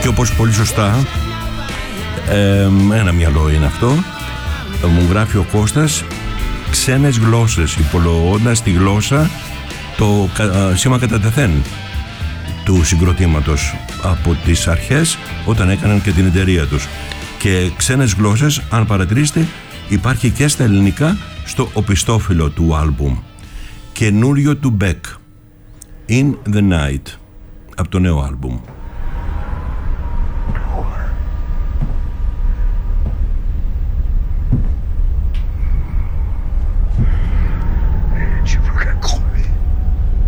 Και όπως πολύ σωστά, ένα μυαλό είναι αυτό, μου γράφει ο Κώστας, ξένες γλώσσες, υπολογώντας τη γλώσσα το σήμα κατά τεθέν του συγκροτήματος από τις αρχές όταν έκαναν και την εταιρεία τους. Και ξένες γλώσσες, αν παρατηρήσετε, υπάρχει και στα ελληνικά στο οπιστόφυλλο του άλμπουμ. Καινούριο του Beck, In the Night, από το νέο άλμπουμ.